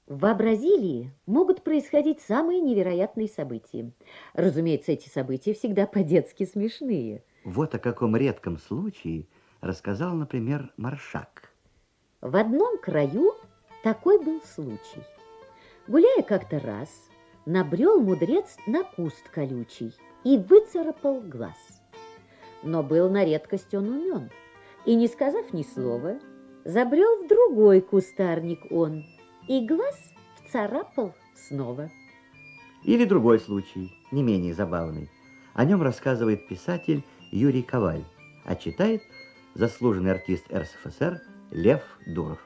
В Бразилии могут происходить самые невероятные события. Разумеется, эти события всегда по-детски смешные. Вот о каком редком случае рассказал, например, Маршак. В одном краю такой был случай. Гуляя как-то раз, набрел мудрец на куст колючий и выцарапал глаз. Но был на редкость он умен, и, не сказав ни слова, забрел в другой кустарник он, и глаз вцарапал снова. Или другой случай, не менее забавный. О нем рассказывает писатель Юрий Коваль, а читает заслуженный артист РСФСР Лев Дуров.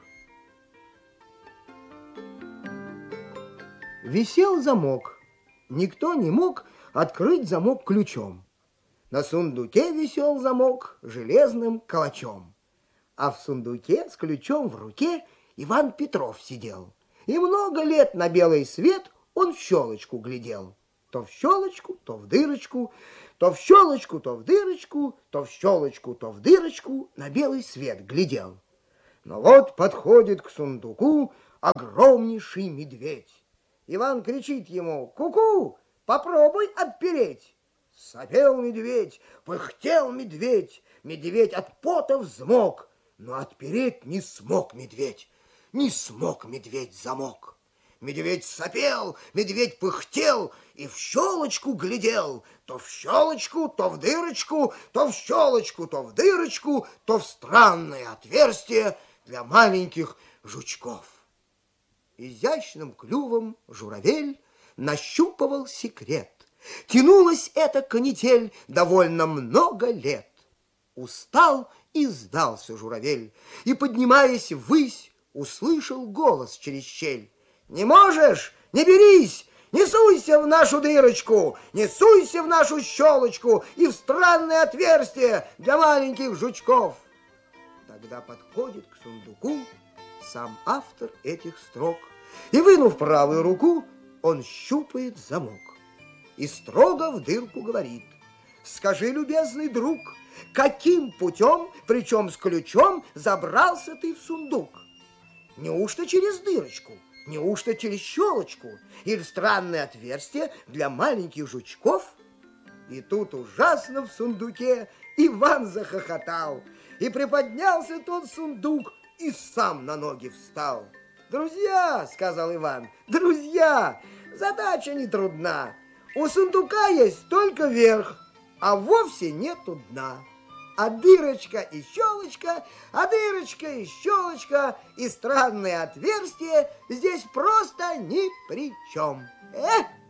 Висел замок. Никто не мог открыть замок ключом. На сундуке висел замок железным калачом. А в сундуке с ключом в руке Иван Петров сидел. И много лет на белый свет он в щелочку глядел. То в щелочку, то в дырочку, то в щелочку, то в дырочку, то в щелочку, то в дырочку на белый свет глядел. Но вот подходит к сундуку огромнейший медведь. Иван кричит ему: «Ку-ку, попробуй отпереть!» Сопел медведь, пыхтел медведь, медведь от пота взмок, но отпереть не смог медведь, не смог медведь замок. Медведь сопел, медведь пыхтел и в щелочку глядел, то в щелочку, то в дырочку, то в щелочку, то в дырочку, то в странное отверстие для маленьких жучков. Изящным клювом журавель нащупывал секрет. Тянулась эта канитель довольно много лет. Устал и сдался журавель, и, поднимаясь ввысь, услышал голос через щель: «Не можешь? Не берись! Не суйся в нашу дырочку, не суйся в нашу щелочку и в странное отверстие для маленьких жучков!» Тогда подходит к сундуку сам автор этих строк, и, вынув правую руку, он щупает замок и строго в дырку говорит: «Скажи, любезный друг, каким путем, причем с ключом, забрался ты в сундук? Неужто через дырочку, неужто через щелочку или в странное отверстие для маленьких жучков?» И тут ужасно в сундуке Иван захохотал, и приподнялся тот сундук, и сам на ноги встал. «Друзья, — сказал Иван, — друзья, задача не трудна. У сундука есть только верх, а вовсе нету дна. А дырочка и щелочка, а дырочка и щелочка и странное отверстие здесь просто ни при чем.